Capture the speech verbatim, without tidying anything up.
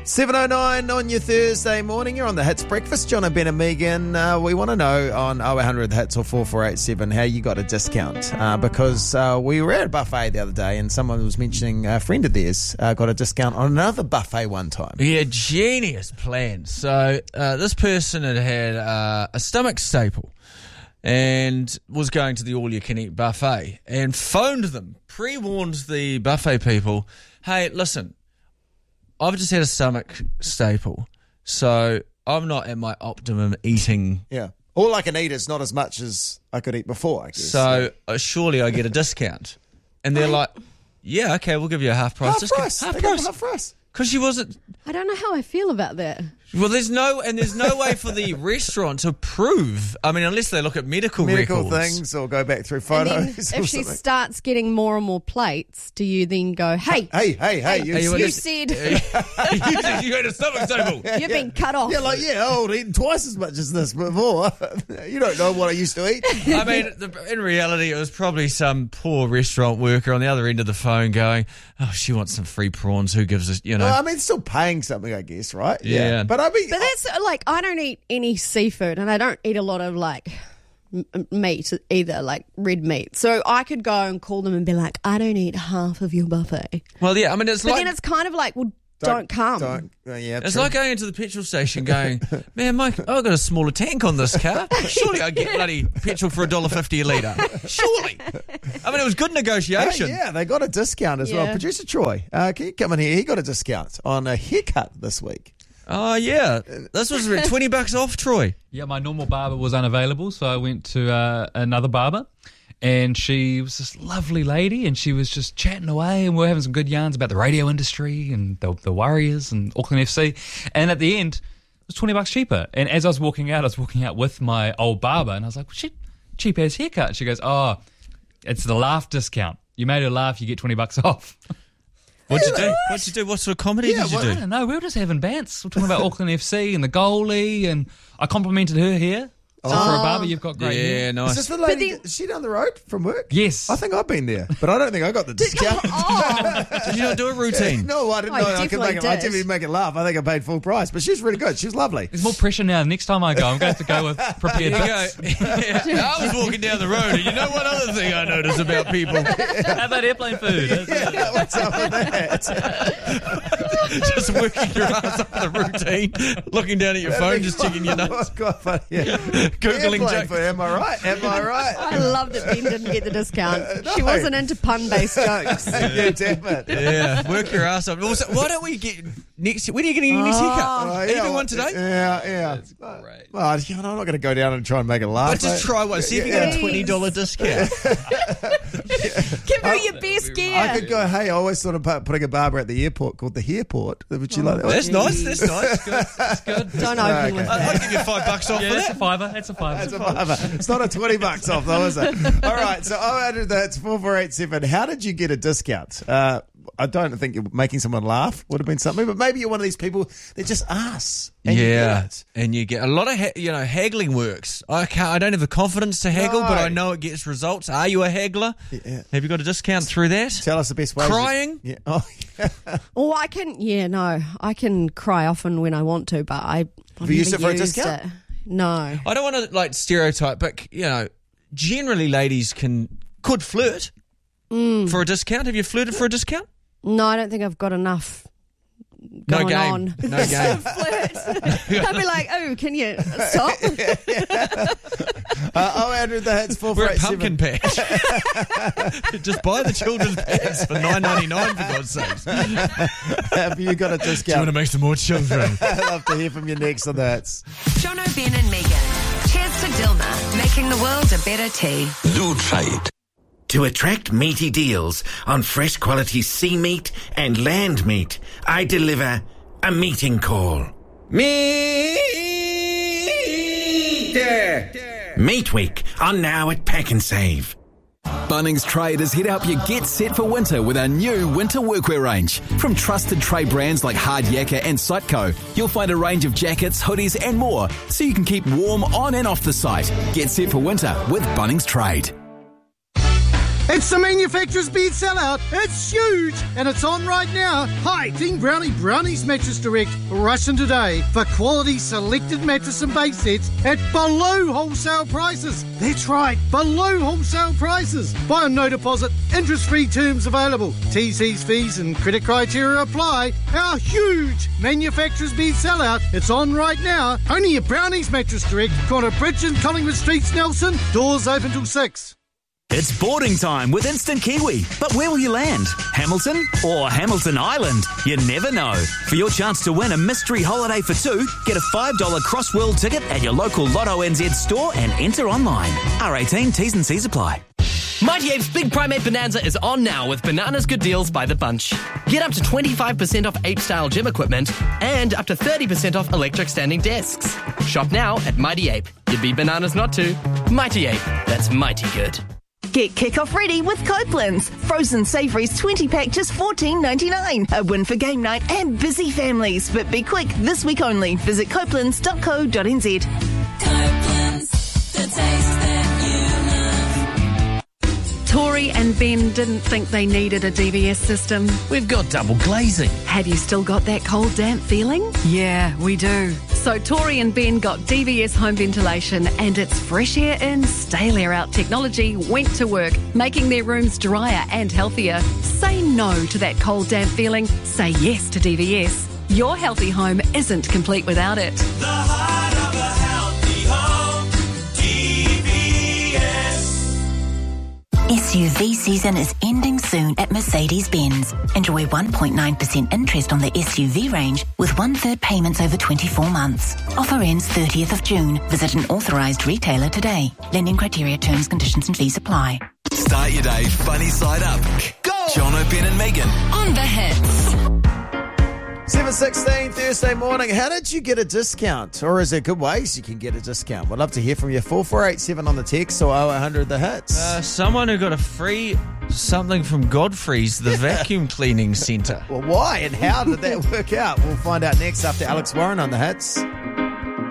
seven oh nine on your Thursday morning. You're on the Hits Breakfast. John and Ben and Megan. Uh, we want to know on oh eight hundred Hits or four four eight seven how you got a discount. Uh, because uh, we were at a buffet the other day and someone was mentioning a friend of theirs uh, got a discount on another buffet one time. Yeah, genius plan. So uh, this person had had uh, a stomach staple and was going to the all-you-can-eat buffet and phoned them, pre-warned the buffet people, hey, listen, I've just had a stomach staple, so I'm not at my optimum eating. Yeah. All I can eat is not as much as I could eat before, I guess. So uh, surely I get a discount. And they're like, yeah, okay, we'll give you a half price half discount. price. Half They got price. half price. Because she wasn't... I don't know how I feel about that. Well, there's no, and there's no way for the restaurant to prove. I mean, unless they look at medical, Medical records. things or go back through And photos then or if she something. starts getting more and more plates, do you then go, hey, Hey, hey, hey, you, Hey, you you wanna- said you said you had a stomach staple. you've been cut off? yeah, like, yeah, I would eat twice as much as this before. You don't know what I used to eat. I mean, the, in reality, it was probably some poor restaurant worker on the other end of the phone going, oh, she wants some free prawns. Who gives us, you know? Well, I mean, still paying something, I guess, right? Yeah. But I mean, But that's like, I don't eat any seafood and I don't eat a lot of like m- meat either, like red meat. So I could go and call them and be like, I don't eat half of your buffet. Well, yeah, I mean, it's But like... then it's kind of like, well, don't, come. Don't, uh, yeah, It's true. like going into the petrol station going, man, Mike, I've got a smaller tank on this car. Surely I get bloody petrol for one dollar fifty a litre. Surely. I mean, it was good Hey, negotiation. yeah, they got a discount as well. Yeah. Producer Troy, uh, can you come in here? He got a discount on a haircut this week. Oh, yeah. This was twenty bucks off, Troy. Yeah, my normal barber was unavailable, so I went to uh, another barber, and she was this lovely lady, and she was just chatting away, and we were having some good yarns about the radio industry and the, the Warriors and Auckland F C. And at the end, it was twenty bucks cheaper. And as I was walking out, I was walking out with my old barber, and I was like, well, shit, cheap ass haircut. And she goes, oh, it's the laugh discount. You made her laugh, you get twenty bucks off. What'd you do? What'd you do? What sort of comedy Yeah, did you what- I do? don't know. We were just having bants. We're talking about Auckland F C and the goalie, and I complimented her hair. So for a barber, you've got great hair. Yeah, Is nice. this the lady? then- Is she down the road from work? Yes. I think I've been there, but I don't think I got the discount. Oh, Did you not do a routine? No, I didn't I know. I could definitely make it. I did. definitely make it laugh. I think I paid full price, but she's really good. She's lovely. There's more pressure now. Next time I go, I'm going to have to go with prepared There you bits. go. Yeah, I was walking down the road, and you know what other thing I notice about people? How about airplane food? Yeah, what's up with that? Just working your ass off the routine, looking down at your phone, just checking your notes. Oh, God, funny. Yeah. Googling Airplane jokes. food, am I right? Am I right? I love that Ben didn't get the discount. no. She wasn't into pun-based jokes. Yeah, damn it. Yeah, work your ass off. Also, why don't we get next? When are you getting your next haircut? Oh, Are you yeah, doing well, one today? Yeah, yeah. That's great. Well, you know, I'm not going to go down and try and make it laugh. But just mate. try one. See if you Yeah. get a twenty dollar discount. Give her your best gear. I could go, hey, I always thought about putting a barber at the airport called the Hairport. Would you like that? That's nice. That's nice. That's good. Don't Okay. open with I'd that. give you five bucks off Yeah, for that's a that. fiver. That's a fiver. That's a fiver. It's not a twenty bucks off though, is it? All right, so oh eight hundred, that's four four eight seven. How did you get a discount? Uh, I don't think you're making someone laugh would have been something, but maybe you're one of these people that just ask. And you Yeah, get it. and you get a lot of ha- you know haggling works. I can't. I don't have the confidence to haggle, No. but I know it gets results. Are you a haggler? Yeah. Have you got a discount through that? Tell us the best way. Crying? Yeah. Oh, yeah. Oh, I can, yeah, no. I can cry often when I want to, but I, I've you used never it for a used discount? it. No. I don't want to like stereotype, but you know, generally ladies can could flirt for a discount. Have you flirted for a discount? No, I don't think I've got enough No going game. on. No game. Flirt. I'd be like, oh, can you stop? Uh, oh, Andrew, that's four We're four at eight Pumpkin seven. Patch. Just buy the children's pants for nine ninety nine for God's sakes. Do Have you got a you want discount? to make some more children? I'd love to hear from you next on that. Jono, Ben and Megan. Cheers to Dilma, making the world a better tea. Do try it. To attract meaty deals on fresh quality sea meat and land meat, I deliver a meeting call. Meat! Meat Week on now at Pack and Save. Bunnings Trade has here to help you get set for winter with our new winter workwear range. From trusted trade brands like Hard Yakka and Sightco, you'll find a range of jackets, hoodies and more so you can keep warm on and off the site. Get set for winter with Bunnings Trade. It's the manufacturer's bed sellout. It's huge, and it's on right now. Hi, Team Brownie Brownies Mattress Direct. Rush in today for quality selected mattress and base sets at below wholesale prices. That's right, below wholesale prices. Buy on no deposit, interest-free terms available. T's, C's, fees and credit criteria apply. Our huge manufacturer's bed sellout. It's on right now. Only at Brownies Mattress Direct. Corner Bridge and Collingwood Streets, Nelson. Doors open till six. It's boarding time with Instant Kiwi. But where will you land? Hamilton or Hamilton Island? You never know. For your chance to win a mystery holiday for two, get a five dollars Crossworld ticket at your local Lotto N Z store and enter online. R eighteen, T's and C's apply. Mighty Ape's Big Primate Bonanza is on now with Bananas Good Deals by the bunch. Get up to twenty-five percent off ape-style gym equipment and up to thirty percent off electric standing desks. Shop now at Mighty Ape. You'd be bananas not to. Mighty Ape. That's mighty good. Get kick-off ready with Copeland's. Frozen savouries twenty pack just fourteen ninety-nine. A win for game night and busy families. But be quick, this week only. Visit copelands dot co dot n z. Copeland's, the taste that you love. Tori and Ben didn't think they needed a D V S system. We've got double glazing. Have you still got that cold, damp feeling? Yeah, we do. So Tori and Ben got D V S home ventilation, and its fresh air in, stale air out technology went to work, making their rooms drier and healthier. Say no to that cold, damp feeling. Say yes to D V S. Your healthy home isn't complete without it. The heart of a healthy home, D V S. S U V season is ending soon at Mercedes-Benz. Enjoy one point nine percent interest on the S U V range with one-third payments over twenty-four months. Offer ends thirtieth of June. Visit an authorised retailer today. Lending criteria, terms, conditions and fees apply. Start your day funny side up. Go! Jono, Ben and Megan. On the hits. seven sixteen Thursday morning. How did you get a discount? Or is there good ways you can get a discount? We'd love to hear from you. four four eight seven on the text or oh eight hundred the hits. Uh, someone who got a free something from Godfrey's, the vacuum cleaning centre. Well, why and how did that work out? We'll find out next after Alex Warren on the hits.